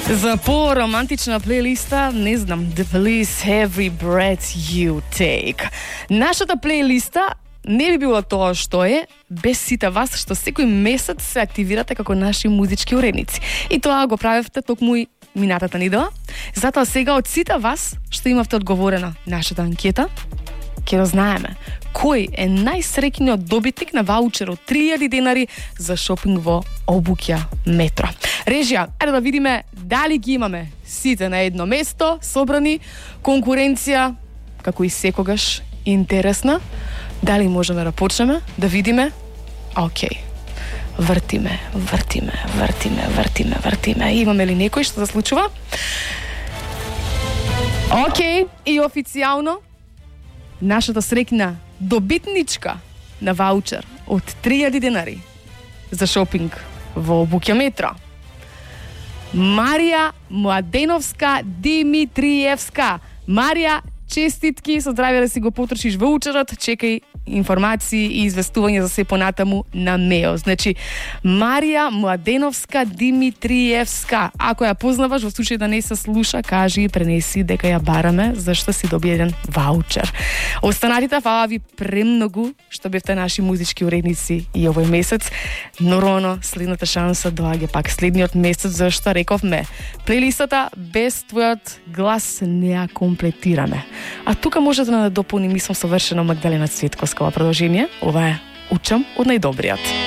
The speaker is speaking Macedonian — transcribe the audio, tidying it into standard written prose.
За по-романтична плейлиста, не знам, The Police, Every Breath You Take. Нашата плейлиста не би било тоа што е без сите вас што секој месец се активирате како наши музички уредници. И тоа го правевте токму и минатата недела. Затоа сега од сите вас што имавте одговорена нашата анкета, ќе го знаеме кој е најсреќниот добитник на ваучер од 3000 денари за шопинг во Обуќа метро. Режија, ајде да видиме дали ги имаме сите на едно место, собрани, конкуренција, како и секогаш, интересна. Дали можеме да почнеме, да видиме? Океј. Вртиме. Имаме ли некој што се случува? Океј, и официјално нашата среќна добитничка на ваучер од 3000 денари за шопинг во Обуќа метро. Марија Младеновска Димитриевска. Марија, честитки, со здравје да си го потрошиш ваучерот, чекај информации и известување за се понатаму на мејл. Значи, Марија Младеновска Димитриевска. Ако ја познаваш, во случај да не се слуша, кажи и пренеси дека ја бараме, зашто си доби еден ваучер. Останатите, фала ви премногу што бевте наши музички уредници и овој месец. Нормално, следната шанса доаѓа пак следниот месец, зашто рековме, плейлистата без твојот глас не ја комплетираме. А тука може да надополним, мислам, совршено Магдалена Цветковска во продолжение. Ова е Учам од најдобриот.